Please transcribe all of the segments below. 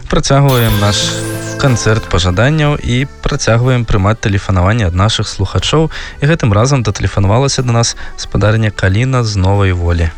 працягваем наш канцэрт пажаданняў і працягваем прымаць тэлефанаванне ад нашых слухачоў. І гэтым разам датэлефанавалася да нас спадарня Каліна з Новай Волі.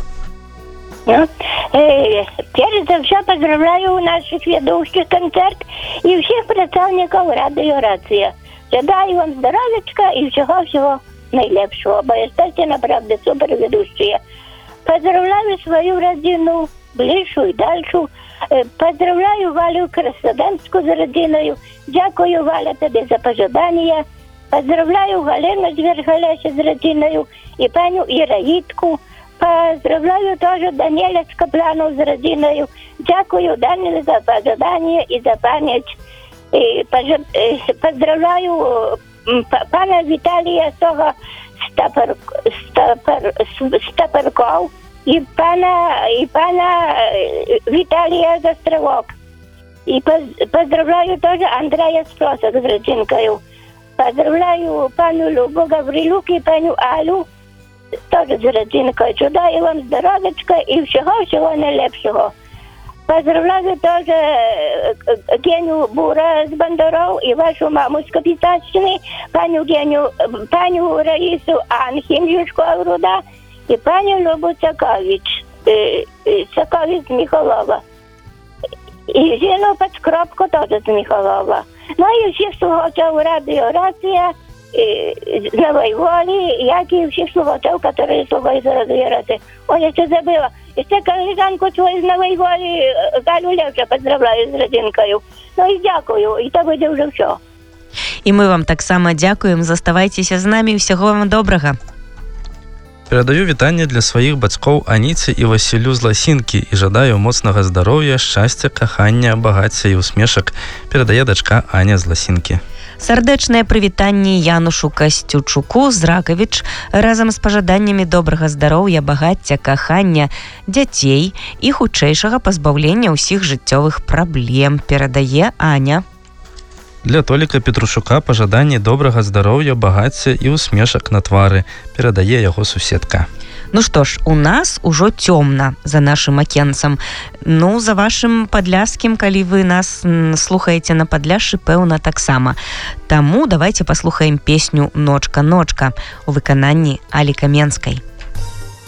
Перш за все поздравляю наших ведущих концерт и всех працовников радио «Рация». Желаю вам здоровечка и всего-всего наилепшего. Бо естественно, направда, супер ведущие. Поздравляю свою родину, ближшую и дальшую. Поздравляю Валю Краснодарскую з родиною. Дякую, Валя, тебе за пожелания. Поздравляю Галину Звергаляся з родиною и паню Ираитку. Поздравляю тоже Даниэля Скоплану с родиною. Дякую, Даниле, за пожелание и за память. И поздравляю пана Виталия Сога Стопорков и пана Виталия Застровок. И поздравляю тоже Андрея Спросок с родинкою. Поздравляю пану Любу Гаврилюк и паню Алю тоже з родинкою. Желаю вам здоровечка и всего-всего наилепшего. Поздравляю тоже Геню Бура с Бандеров и вашу маму с Капитанщины, паню Раису Анхимьюшку Авруда и паню Любу Цакович Михалова. И Зину Подскропку тоже с Михалова. Ну и всех слухачей радио «Рация» з Новой Воли, як и всех слухачей, которые слухают радио «Рация». Ой, я что забыла. И ще колежанку свою з Нової Волі, Галю Левча, поздравляю з родинкою. Ну і дякую, і то буде вже все. І ми вам так само дякуємо. Заставайтеся з нами. Всього вам доброго. Перадаю вітанне для сваіх бацькоў Аніцы і Васілю з Ласінкі і жадаю моцнага здароўя, шчасця, кахання, багацця і усмешак. Перадае дачка Аня з Ласінкі. Сардэчнае прывітанне Янушу Касцючуку з Ракавіч разам з пажаданнямі добрага здароўя, багацця, кахання, дзяцей і хутчэйшага пазбаўлення ўсіх жыццёвых праблем. Перадае Аня. Для Толіка Петрушука пажаданне добрага здароўя, багацця і усмешак на твары. Перадае яго суседка. Ну што ж, у нас ужо цёмна за нашым акенцам. Ну, за вашым Падляшскім, калі вы нас слухаеце на Падляшшы, пэўна, таксама. Таму давайте паслухаем песню «Ночка, ночка» у выкананні Алі Каменскай.